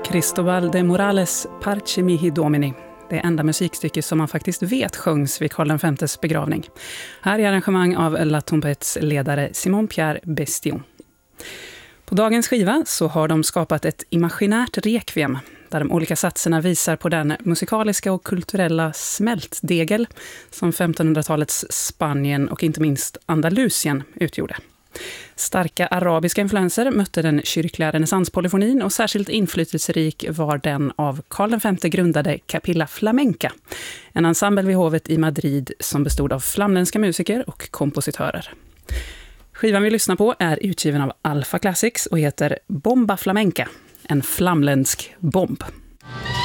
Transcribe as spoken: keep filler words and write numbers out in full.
Cristobal de Morales Parce mihi domini. Det enda musikstycke som man faktiskt vet sjöngs vid Karl den femtes begravning. Här är arrangemang av La Trompets ledare Simon-Pierre Bestion. På dagens skiva så har de skapat ett imaginärt rekviem där de olika satserna visar på den musikaliska och kulturella smältdegel som femtonhundratalets Spanien och inte minst Andalusien utgjorde. Starka arabiska influenser mötte den kyrkliga renässanspolyfonin och särskilt inflytelserik var den av Karl den femte grundade Capilla Flamenca, en ensemble vid hovet i Madrid som bestod av flamländska musiker och kompositörer. Skivan vi lyssnar på är utgiven av Alpha Classics och heter Bomba Flamenca, en flamländsk bomb.